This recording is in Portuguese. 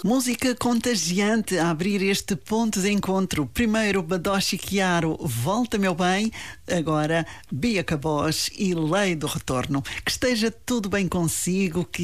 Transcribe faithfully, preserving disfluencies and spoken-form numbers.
Música contagiante a abrir este ponto de encontro. Primeiro Badoshi Chiaro, Volta Meu Bem, agora Bia Cabós e Lei do Retorno. Que esteja tudo bem consigo, que